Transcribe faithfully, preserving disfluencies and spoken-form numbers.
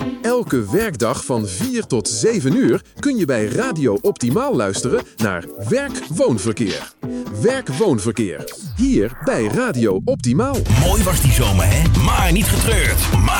Elke werkdag van vier tot zeven uur kun je bij Radio Optimaal luisteren naar Werk-Woonverkeer. Werk-Woonverkeer. Hier bij Radio Optimaal. Mooi was die zomer, hè? Maar niet getreurd. Maar